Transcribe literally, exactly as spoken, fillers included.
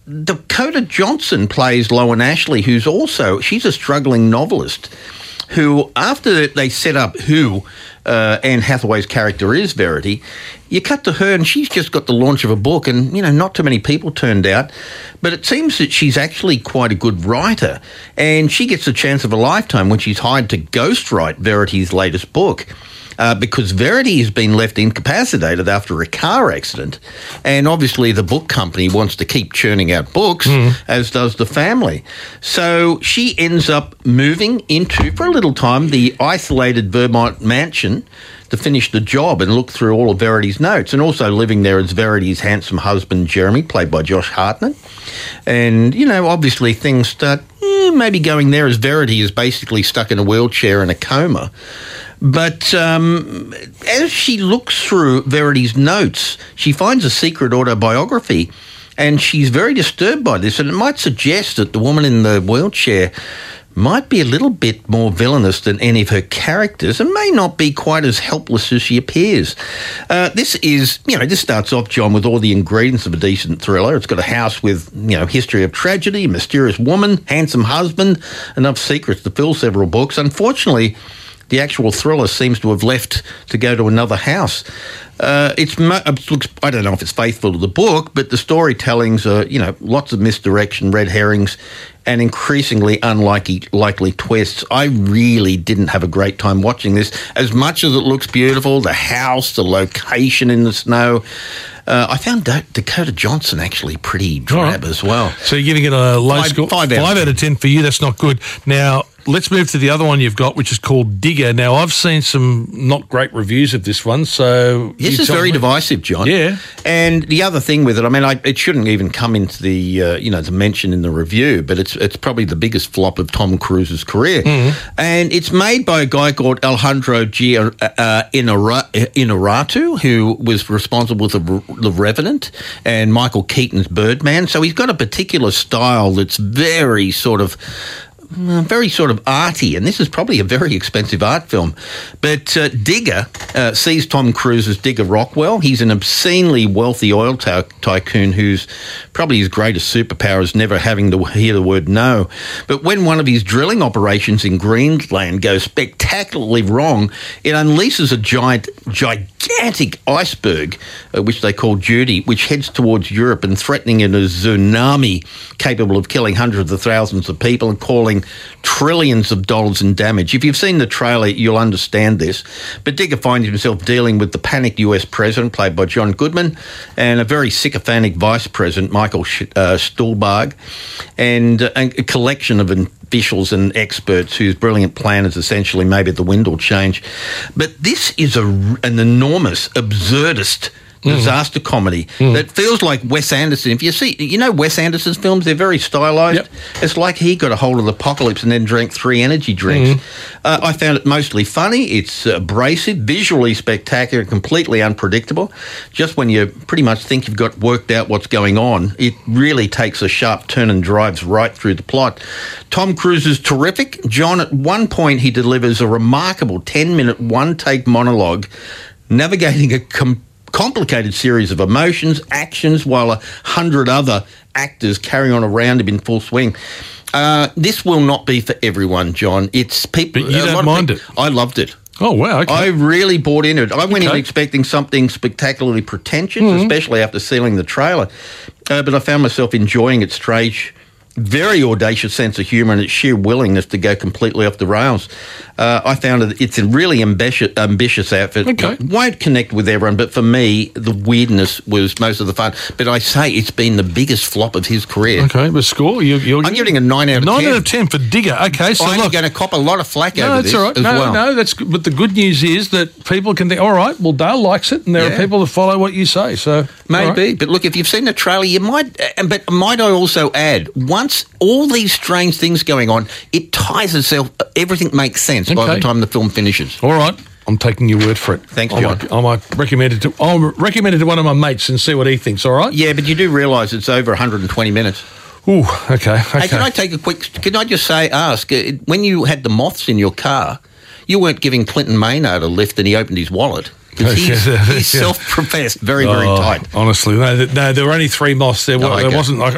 Dakota Johnson plays Loan Ashley, who's also, she's a struggling novelist who, after they set up who uh, Anne Hathaway's character is, Verity, you cut to her and she's just got the launch of a book and, you know, not too many people turned out. But it seems that she's actually quite a good writer and she gets the chance of a lifetime when she's hired to ghostwrite Verity's latest book. Uh, because Verity has been left incapacitated after a car accident, and obviously the book company wants to keep churning out books, mm. as does the family. So she ends up moving into, for a little time, the isolated Vermont mansion to finish the job and look through all of Verity's notes, and also living there is Verity's handsome husband, Jeremy, played by Josh Hartnett. And, you know, obviously things start eh, maybe going there as Verity is basically stuck in a wheelchair in a coma. But um, as she looks through Verity's notes, she finds a secret autobiography, and she's very disturbed by this, and it might suggest that the woman in the wheelchair might be a little bit more villainous than any of her characters and may not be quite as helpless as she appears. Uh, this is, you know, this starts off, John, with all the ingredients of a decent thriller. It's got a house with, you know, history of tragedy, mysterious woman, handsome husband, enough secrets to fill several books. Unfortunately, the actual thriller seems to have left to go to another house. Uh, it's it looks, I don't know if it's faithful to the book, but the storytellings are, you know, lots of misdirection, red herrings, and increasingly unlikely likely twists. I really didn't have a great time watching this. As much as it looks beautiful, the house, the location in the snow, Uh, I found da- Dakota Johnson actually pretty drab right. as well. So you're giving it a low five, score? Five, out, five out of ten for you. That's not good. Now, let's move to the other one you've got, which is called Digger. Now, I've seen some not great reviews of this one, so... This is very me. divisive, John. Yeah. And the other thing with it, I mean, I, it shouldn't even come into the, uh, you know, the mention in the review, but it's it's probably the biggest flop of Tom Cruise's career. Mm-hmm. And it's made by a guy called Alejandro G. Uh, Inarritu, who was responsible for the, the Revenant and Michael Keaton's Birdman. So he's got a particular style that's very sort of very sort of arty, and this is probably a very expensive art film. But uh, Digger uh, sees Tom Cruise as Digger Rockwell. He's an obscenely wealthy oil ty- tycoon whose probably his greatest superpower is never having to hear the word no. But when one of his drilling operations in Greenland goes spectacularly wrong, it unleashes a giant, gigantic iceberg, uh, which they call Judy, which heads towards Europe and threatening it as a tsunami capable of killing hundreds of thousands of people and calling trillions of dollars in damage. If you've seen the trailer, you'll understand this. But Digger finds himself dealing with the panicked U S president, played by John Goodman, and a very sycophantic vice president, Michael uh, Stuhlbarg, and uh, a collection of officials and experts whose brilliant plan is essentially maybe the wind will change. But this is a, an enormous, absurdist disaster mm. comedy mm. that feels like Wes Anderson. If you see, you know Wes Anderson's films, they're very stylised. Yep. It's like he got a hold of the apocalypse and then drank three energy drinks. Mm. Uh, I found it mostly funny. It's abrasive, visually spectacular, completely unpredictable. Just when you pretty much think you've got worked out what's going on, it really takes a sharp turn and drives right through the plot. Tom Cruise is terrific. John, at one point, he delivers a remarkable ten-minute, one-take monologue navigating a com- complicated series of emotions, actions, while a hundred other actors carry on around him in full swing. Uh, this will not be for everyone, John. It's people. But you don't mind people, it? I loved it. Oh, wow, okay. I really bought into it. I went okay. in expecting something spectacularly pretentious, mm-hmm. especially after seeing the trailer. Uh, but I found myself enjoying its strange, very audacious sense of humour and its sheer willingness to go completely off the rails. Uh, I found it, it's a really ambitious, ambitious outfit. Okay. It won't connect with everyone, but for me, the weirdness was most of the fun. But I say it's been the biggest flop of his career. Okay, but score? You're, you're, I'm giving a nine out of nine ten. nine out of ten for Digger. Okay, so I'm look, going to cop a lot of flack no, over that's this all right. as no, well. No, that's good. But the good news is that people can think, all right, well, Dale likes it, and there yeah. are people that follow what you say. So maybe, right. but look, if you've seen the trailer, you might. But might I also add, once all these strange things going on, it ties itself. Everything makes sense okay. by the time the film finishes. All right. I'm taking your word for it. Thanks, I John. might, I might recommend it to I'll recommend it to one of my mates and see what he thinks, all right? Yeah, but you do realise it's over one hundred twenty minutes. Ooh, okay, okay. Hey, can I take a quick... Can I just say, ask, uh, when you had the moths in your car, you weren't giving Clinton Maynard a lift and he opened his wallet. He's, he's self-professed, very, very oh, tight. Honestly, no, no, there were only three moths. There, oh, okay. there wasn't like